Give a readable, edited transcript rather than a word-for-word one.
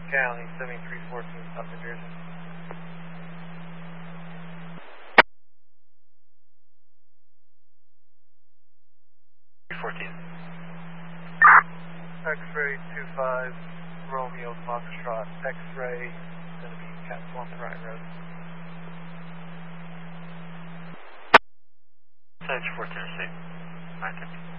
County, 7314, South New Jersey. X-ray 25, Romeo Foxtrot, X-ray, going to be Cat Swamp and Ryan Road. Sage 4 Tennessee, 910.